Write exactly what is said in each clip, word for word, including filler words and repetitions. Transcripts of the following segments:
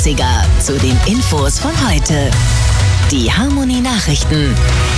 dreißiger zu den Infos von heute. Die Harmony Nachrichten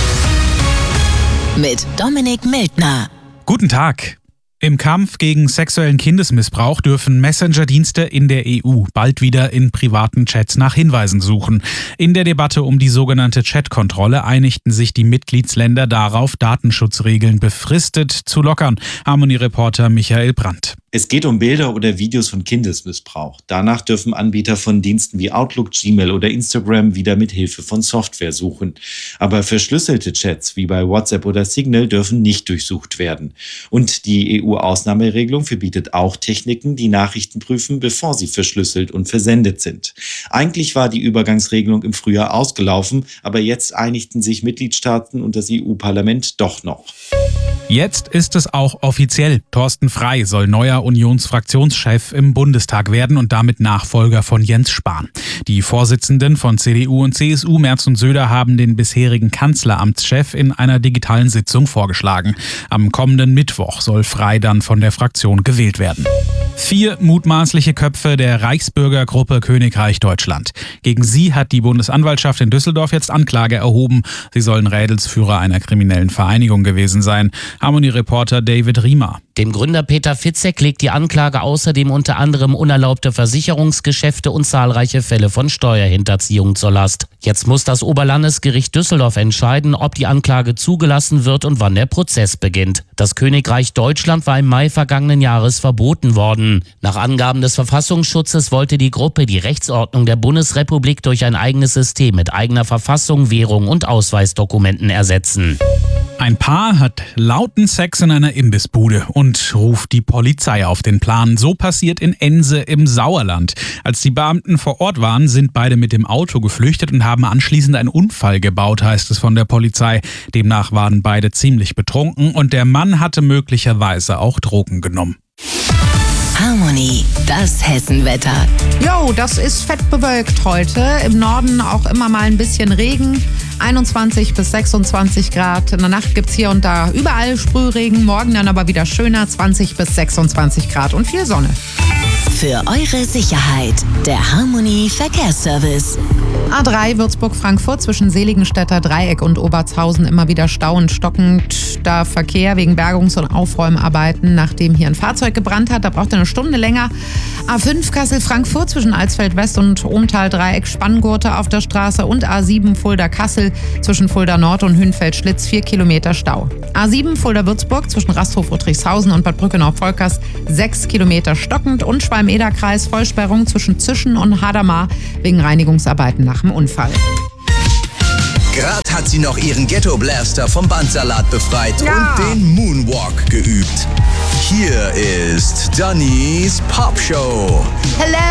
mit Dominik Mildner. Guten Tag. Im Kampf gegen sexuellen Kindesmissbrauch dürfen Messenger-Dienste in der E U bald wieder in privaten Chats nach Hinweisen suchen. In der Debatte um die sogenannte Chat-Kontrolle einigten sich die Mitgliedsländer darauf, Datenschutzregeln befristet zu lockern. Harmony-Reporter Michael Brandt. Es geht um Bilder oder Videos von Kindesmissbrauch. Danach dürfen Anbieter von Diensten wie Outlook, Gmail oder Instagram wieder mit Hilfe von Software suchen. Aber verschlüsselte Chats wie bei WhatsApp oder Signal dürfen nicht durchsucht werden. Und die E U-Ausnahmeregelung verbietet auch Techniken, die Nachrichten prüfen, bevor sie verschlüsselt und versendet sind. Eigentlich war die Übergangsregelung im Frühjahr ausgelaufen, aber jetzt einigten sich Mitgliedstaaten und das E U-Parlament doch noch. Jetzt ist es auch offiziell. Thorsten Frey soll neuer Unionsfraktionschef im Bundestag werden und damit Nachfolger von Jens Spahn. Die Vorsitzenden von C D U und C S U, Merz und Söder, haben den bisherigen Kanzleramtschef in einer digitalen Sitzung vorgeschlagen. Am kommenden Mittwoch soll Frey dann von der Fraktion gewählt werden. Vier mutmaßliche Köpfe der Reichsbürgergruppe Königreich Deutschland. Gegen sie hat die Bundesanwaltschaft in Düsseldorf jetzt Anklage erhoben. Sie sollen Rädelsführer einer kriminellen Vereinigung gewesen sein. Harmony-Reporter David Riemer. Dem Gründer Peter Fitzek legt die Anklage außerdem unter anderem unerlaubte Versicherungsgeschäfte und zahlreiche Fälle von Steuerhinterziehung zur Last. Jetzt muss das Oberlandesgericht Düsseldorf entscheiden, ob die Anklage zugelassen wird und wann der Prozess beginnt. Das Königreich Deutschland war im Mai vergangenen Jahres verboten worden. Nach Angaben des Verfassungsschutzes wollte die Gruppe die Rechtsordnung der Bundesrepublik durch ein eigenes System mit eigener Verfassung, Währung und Ausweisdokumenten ersetzen. Ein Paar hat lauten Sex in einer Imbissbude und ruft die Polizei auf den Plan. So passiert in Ense im Sauerland. Als die Beamten vor Ort waren, sind beide mit dem Auto geflüchtet und haben anschließend einen Unfall gebaut, heißt es von der Polizei. Demnach waren beide ziemlich betrunken und der Mann hatte möglicherweise auch Drogen genommen. Harmony, das Hessenwetter. Jo, das ist fett bewölkt heute. Im Norden auch immer mal ein bisschen Regen. einundzwanzig bis sechsundzwanzig Grad. In der Nacht gibt's hier und da überall Sprühregen. Morgen dann aber wieder schöner, zwanzig bis sechsundzwanzig Grad und viel Sonne. Für eure Sicherheit, der Harmony Verkehrsservice. A drei Würzburg-Frankfurt zwischen Seligenstädter Dreieck und Obertshausen immer wieder Stau und stockend. Da Verkehr wegen Bergungs- und Aufräumarbeiten, nachdem hier ein Fahrzeug gebrannt hat. Da braucht ihr eine Stunde länger. A fünf Kassel-Frankfurt zwischen Alsfeld-West und Ohmtal-Dreieck Spanngurte auf der Straße und A sieben Fulda-Kassel zwischen Fulda-Nord und Hünfeld-Schlitz vier Kilometer Stau. A sieben Fulda-Würzburg zwischen Rasthof-Friedrichshausen und Bad Brückenau-Volkers sechs Kilometer stockend und Schwalm-Eder-Kreis Vollsperrung zwischen Zischen und Hadamar wegen Reinigungsarbeiten nach dem Unfall. Gerade hat sie noch ihren Ghetto-Blaster vom Bandsalat befreit Ja. und den Moonwalk geübt. Hier ist Dannys Popshow. Hello.